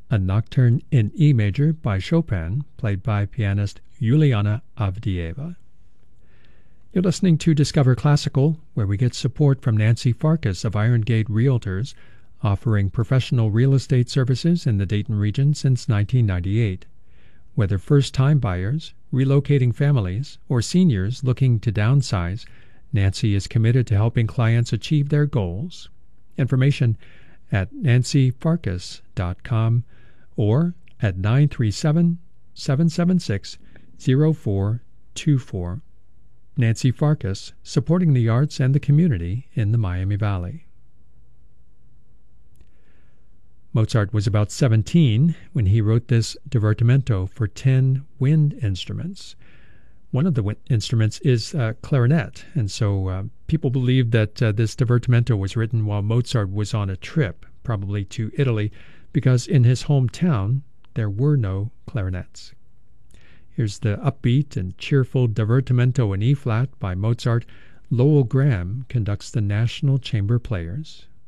a nocturne in E major by Chopin, played by pianist Juliana Avdieva. You're listening to Discover Classical, where we get support from Nancy Farkas of Iron Gate Realtors, offering professional real estate services in the Dayton region since 1998. Whether first-time buyers, relocating families, or seniors looking to downsize, Nancy is committed to helping clients achieve their goals. Information at nancyfarkas.com or at 937-776-0424. Nancy Farkas, supporting the arts and the community in the Miami Valley. Mozart was about 17 when he wrote this divertimento for 10 wind instruments. One of the instruments is clarinet, and so people believe that this divertimento was written while Mozart was on a trip, probably to Italy, because in his hometown there were no clarinets. Here's the upbeat and cheerful divertimento in E-flat by Mozart. Lowell Graham conducts the National Chamber Players.